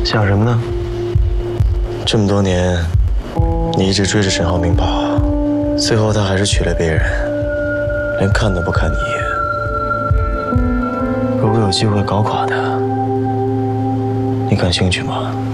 想什么呢？这么多年，你一直追着沈浩明跑，最后他还是娶了别人，连看都不看你一眼。如果有机会搞垮他，你感兴趣吗？